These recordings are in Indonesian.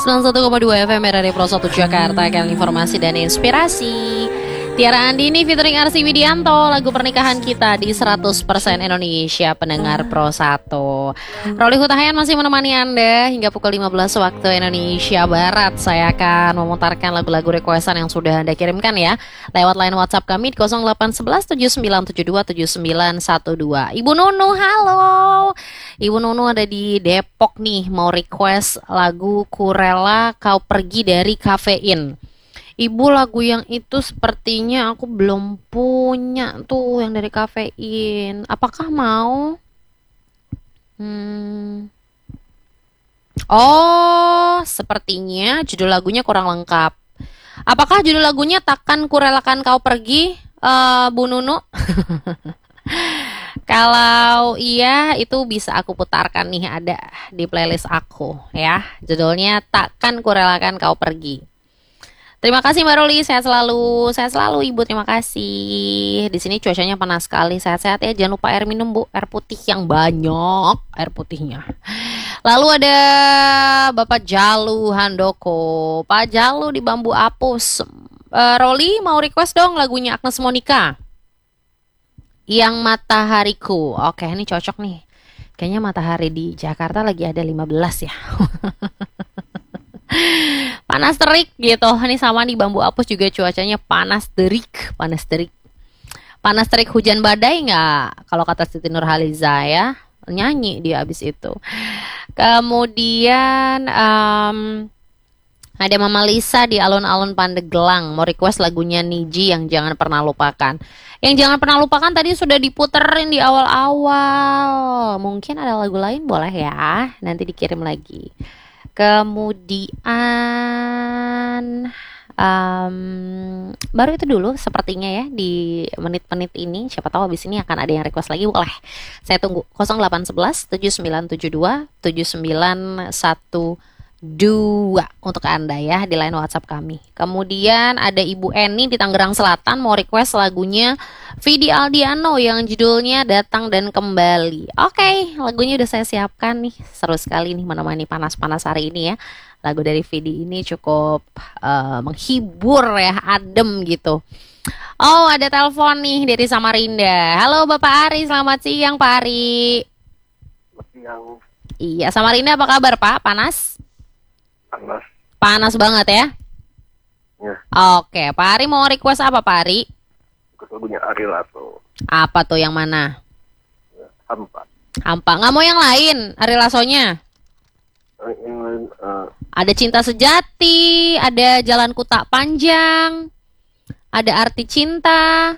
91,2 FM Radio Pro 1 Jakarta, kalian informasi dan inspirasi. Tiara Andini featuring Arsy Widianto, lagu pernikahan kita di 100% Indonesia pendengar Pro 1. Roli Hutahayan masih menemani Anda hingga pukul 15 waktu Indonesia Barat. Saya akan memutarkan lagu-lagu requestan yang sudah Anda kirimkan ya, lewat line WhatsApp kami di 0811 7972 7912. Ibu Nunu, halo. Ibu Nunu ada di Depok nih, mau request lagu Kurela Kau Pergi dari Kafein. Ibu, lagu yang itu sepertinya aku belum punya tuh, yang dari Kafein. Apakah mau? Oh, sepertinya judul lagunya kurang lengkap. Apakah judul lagunya Takkan Kurelakan Kau Pergi, Bu Nunu? Kalau iya, itu bisa aku putarkan nih, ada di playlist aku ya. Judulnya Takkan Kurelakan Kau Pergi. Terima kasih Mbak Roli, sehat selalu Ibu, terima kasih. Di sini cuacanya panas sekali, sehat-sehat ya. Jangan lupa air minum Bu, air putih yang banyak, air putihnya. Lalu ada Bapak Jalu Handoko, Pak Jalu di Bambu Apus. Roli mau request dong lagunya Agnes Monica, Yang Matahariku. Oke, ini cocok nih. Kayaknya matahari di Jakarta lagi ada 15 ya. Panas terik gitu. Ini sama di Bambu Apus juga cuacanya panas terik. Panas terik hujan badai nggak? Kalau kata Siti Nurhaliza ya, nyanyi dia abis itu. Kemudian ada Mama Lisa di Alun-Alun Pandeglang, mau request lagunya Niji Yang Jangan Pernah Lupakan. Yang Jangan Pernah Lupakan tadi sudah diputerin di awal-awal. Mungkin ada lagu lain boleh ya, nanti dikirim lagi. Kemudian baru itu dulu sepertinya ya di menit-menit ini. Siapa tahu habis ini akan ada yang request lagi, boleh. Saya tunggu 0811 7972 7912 untuk Anda ya di line WhatsApp kami. Kemudian ada Ibu Eni di Tangerang Selatan mau request lagunya Vidi Aldiano yang judulnya Datang dan Kembali. Oke, lagunya udah saya siapkan nih. Seru sekali nih menemani panas-panas hari ini ya. Lagu dari Vidi ini cukup menghibur ya, adem gitu. Oh, ada telepon nih dari Samarinda. Halo Bapak Ari, selamat siang Pak Ari. Selamat siang. Iya, Samarinda apa kabar Pak? Panas? Panas banget ya? Ya. Oke, Pak Ari mau request apa Pak Ari? Lagunya Ari Lasso. Apa tuh, yang mana? Hampa. Nggak mau yang lain, Ari Lassonya? Yang lain, Ada Cinta Sejati, ada Jalanku Tak Panjang, ada Arti Cinta.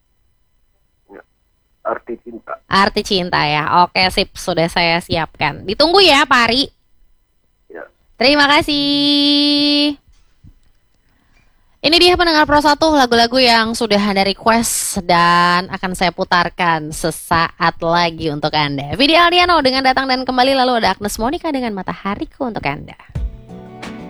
Arti Cinta. Arti Cinta ya. Oke, sip, sudah saya siapkan. Ditunggu ya Pak Ari. Ya. Terima kasih. Ini dia pendengar Pro 1, lagu-lagu yang sudah Anda request dan akan saya putarkan sesaat lagi untuk Anda. Vidi Aldiano dengan Datang dan Kembali, lalu ada Agnes Monica dengan Matahariku untuk Anda.